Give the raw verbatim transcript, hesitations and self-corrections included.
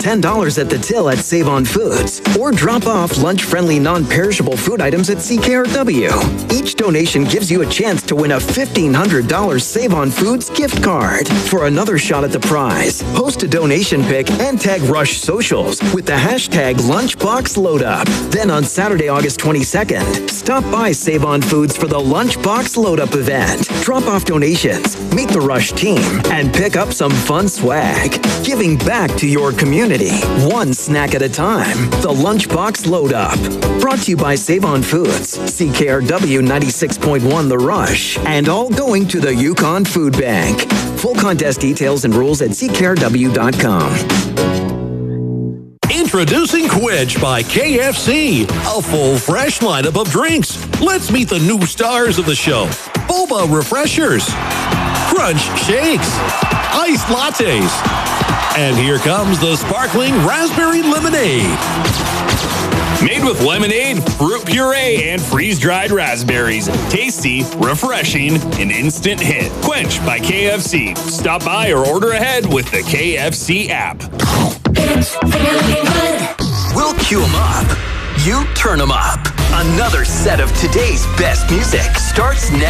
ten dollars at the till at Save On Foods. Or drop off lunch-friendly, non-perishable food items at C K R W. Each donation gives you a chance to win a fifteen hundred dollars Save On Foods gift card. For another shot at the prize, post a donation pic and tag Rush Socials with the hashtag LunchboxLoadUp. Then on Saturday, August twenty-second, stop by Save On Foods for the Lunchbox Load-Up event. Drop off donations, meet the Rush team, and pick up some fun swag. Giving back to your community, one snack at a time. The Lunchbox Load-Up. Brought to you by Save On Foods, C K R W ninety-six point one The Rush, and all going to the Yukon Food Bank. Full contest details and rules at C K R W dot com. Introducing Quench by K F C. A full, fresh lineup of drinks. Let's meet the new stars of the show. Boba Refreshers, Crunch Shakes, Iced Lattes, and here comes the sparkling Raspberry Lemonade. Made with lemonade, fruit puree, and freeze-dried raspberries. Tasty, refreshing, an instant hit. Quench by K F C. Stop by or order ahead with the K F C app. We'll cue 'em up. You turn 'em up. Another set of today's best music starts now.